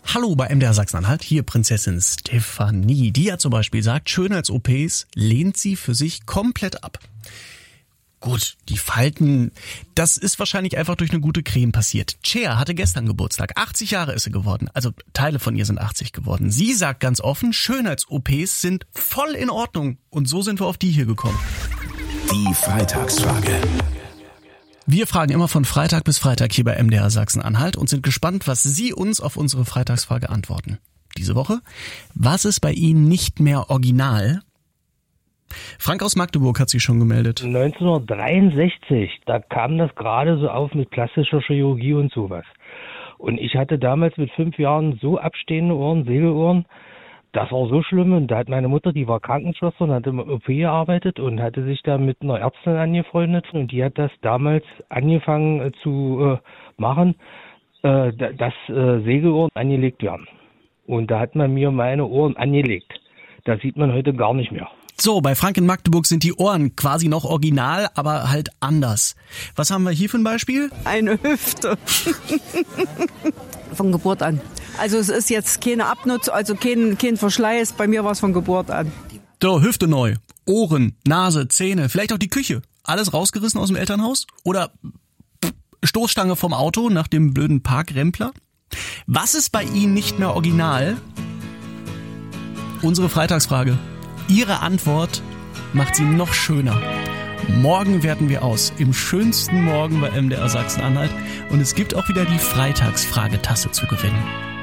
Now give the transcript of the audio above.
Hallo bei MDR Sachsen-Anhalt, hier Prinzessin Stefanie. Die ja zum Beispiel sagt, Schönheits-OPs lehnt sie für sich komplett ab. Gut, die Falten, das ist wahrscheinlich einfach durch eine gute Creme passiert. Cher hatte gestern Geburtstag, 80 Jahre ist sie geworden, also Teile von ihr sind 80 geworden. Sie sagt ganz offen, Schönheits-OPs sind voll in Ordnung und so sind wir auf die hier gekommen. Die Freitagsfrage. Wir fragen immer von Freitag bis Freitag hier bei MDR Sachsen-Anhalt und sind gespannt, was Sie uns auf unsere Freitagsfrage antworten. Diese Woche, was ist bei Ihnen nicht mehr original? Frank aus Magdeburg hat sich schon gemeldet. 1963, da kam das gerade so auf mit plastischer Chirurgie und sowas. Und ich hatte damals mit 5 Jahren so abstehende Ohren, Segelohren, das war so schlimm. Und da hat meine Mutter, die war Krankenschwester und hat im OP gearbeitet und hatte sich da mit einer Ärztin angefreundet. Und die hat das damals angefangen zu machen, dass Segelohren angelegt werden. Und da hat man mir meine Ohren angelegt. Das sieht man heute gar nicht mehr. So, bei Frank in Magdeburg sind die Ohren quasi noch original, aber halt anders. Was haben wir hier für ein Beispiel? Eine Hüfte. Von Geburt an. Also es ist jetzt keine Abnutzung, also kein Verschleiß. Bei mir war es von Geburt an. So, Hüfte neu. Ohren, Nase, Zähne, vielleicht auch die Küche. Alles rausgerissen aus dem Elternhaus? Oder Stoßstange vom Auto nach dem blöden Parkrempler? Was ist bei Ihnen nicht mehr original? Unsere Freitagsfrage. Ihre Antwort macht sie noch schöner. Morgen werten wir aus, im schönsten Morgen bei MDR Sachsen-Anhalt. Und es gibt auch wieder die Freitagsfragetasse zu gewinnen.